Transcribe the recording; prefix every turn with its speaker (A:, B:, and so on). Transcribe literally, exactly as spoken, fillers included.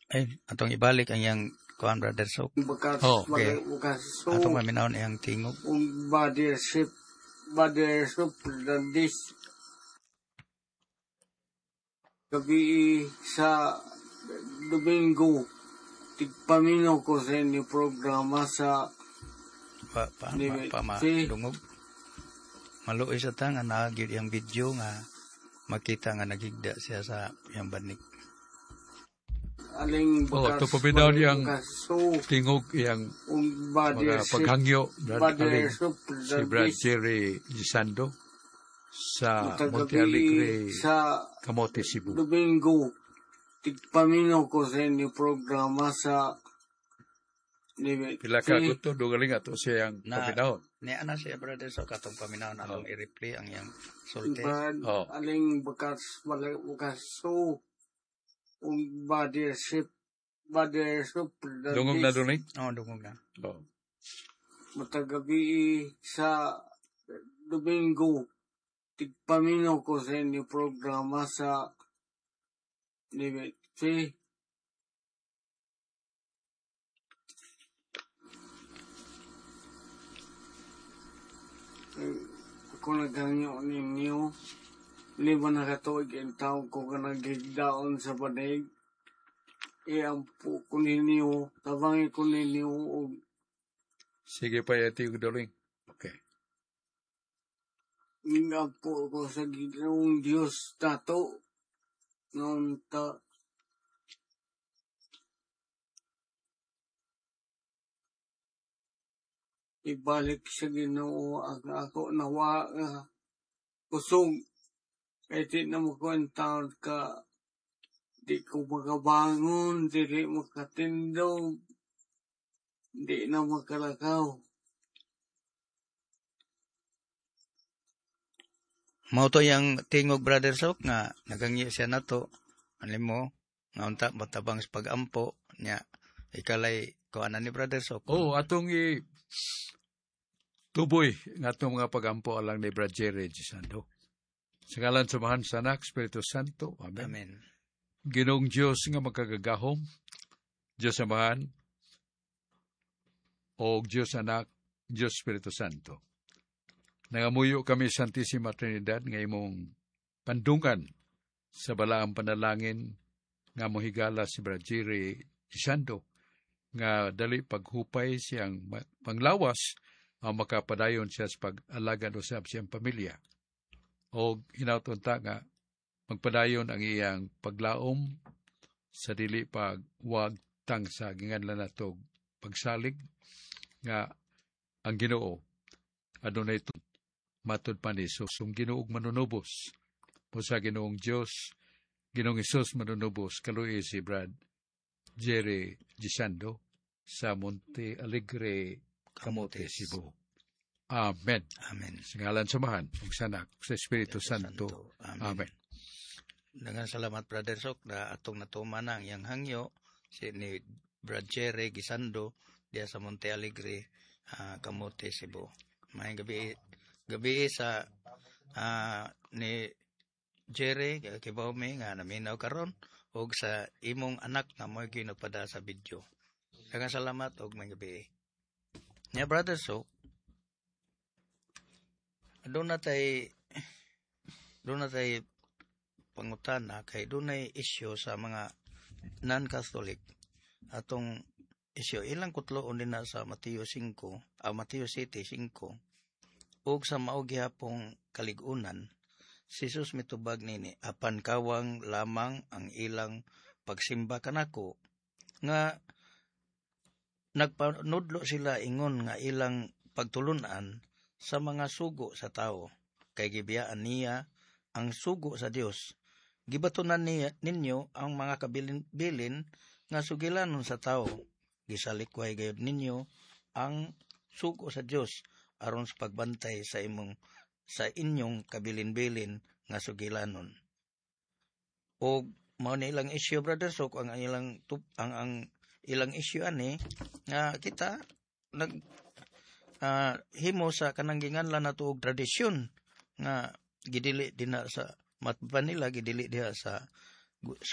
A: Ay, atong ibalik ang yang kuan brother so.
B: Bekas
A: Oh, okay.
B: bekas so
A: Atong paminawon ang tingog.
B: un badership badership dan dis gabi sa Domingo tigpaminaw ko sa inyo programa sa
A: Pa pa
B: Ni-
A: pa, pa
B: si-
A: malungog. Maluoy sa tang nga nagyud yang video nga makita nga nagigda siya sa yang banig.
B: aling
C: Oh,
B: bekas
C: ito paminaw niyang
B: bekas so
C: tingog iyang
B: un
C: mga
B: badership
C: paghangyo Brad Aling
B: badership
C: si
B: dan
C: Brad
B: dis
C: Jerry Gisando sa Monte
B: gabi
C: Alegre,
B: sa
C: Camotes, Cebu.
B: Domingo tigpaminaw ko sa inyo programa sa ni
C: Pila ka gusto, dugaling ato siyang
A: Na-
C: paminahon.
A: Ni ana siya brother so katong paminawon atong
C: Oh.
A: i-replay ang yang sulti.
B: Brad,
C: Oh.
B: aling bekas wala bekas so un badership badership dan
C: Dungog na
B: dis
C: duning?
A: Oh, dungog na.
C: Oh.
B: matagabi sa Domingo tigpaminaw ko sa inyo programa sa ni si Eh, ako nagangyo ninyo lima na katuig ang taong ko ka nagigdaon sa banig iampo ko ninyo tabangi ko ninyo og
C: Sige pa yati yung duling. Okay.
B: ingampo ko sa Ginoong Diyos tato noon ta ibalik sa Ginoo ang ako nawa nga kusog kay di na mo taon ka di ko makabangon dili makatindog di na makalakaw
A: Mao to yang tingog brother sok nga nagangyo siya nato. Alim mo nga unta matabang sa pagampo nya ikalay kuanan ni brother sok.
C: Oh, atong i tuboy ng atong mga pagampo alang ni Brad Jerry Gisando. Sa ngalan sumahan sa Anak, Espiritu Santo. Amen.
A: Amen.
C: Ginoong Diyos nga magkagagahom, Diyos Amahan, o Diyos Anak, Diyos Espiritu Santo. Nangamuyo kami sa Santissima Trinidad nga imong pandungan sa balaang panalangin nga mohigala si Brad Jerry Gisando nga dali paghupay siyang ma- panglawas ang makapadayon siya sa pag-alaga usab siyang pamilya. O hinautunta nga magpadayon ang iyang paglaom sa dili pagwag tang sa ginganlan natog pagsalig nga ang Ginoo adunay tut- matud pa ni Jesus ang Ginoong manunubos po sa Ginoong Dios Ginoong Hesus manunubos kaluoy si Brad Jerry Gisando sa Monte Alegre, Camotes, Cebu. Amen.
A: Amen.
C: Sa ngalan samahan, ug sa Anak, ug sa Espiritu Santo. Amen.
A: Dengan salamat brother sok na atong natuman ang yang hangyo si ni Brad Jerry Gisando diya sa Monte Alegre, uh, Camotes, Cebu. May gabi gabi sa uh, ni Jerry kibaw mi nga naminaw karon og sa imong anak na mo ginagpada sa video. Dengan salamat og may gabi. Nya brother sok doon na tay doon na tay pangutana kay doon ay issue sa mga non-Catholic atong issue ilang kutloon din na sa Mateo five ah, Mateo City five ug sa mao gihapong kaligunan si Jesus mitubag nini apan kawang lamang ang ilang pagsimba kanako nga nagpanudlo sila ingon nga ilang pagtulunan sa mga sugo sa tao kay gibiyaan niya ang sugo sa Dios gibatunan niya ninyo ang mga kabilin-bilin nga sugilanon sa tao gisalikway gayud ninyo ang sugo sa Dios aron sa pagbantay sa imong sa inyong kabilin-bilin nga sugilanon o mao ni ilang issue brother so ang ilang tup, ang ang ilang issue ani nga kita nag uh, himo sa kanang ginganlan nato og tradisyon nga gidili din sa matban nila gidili diha sa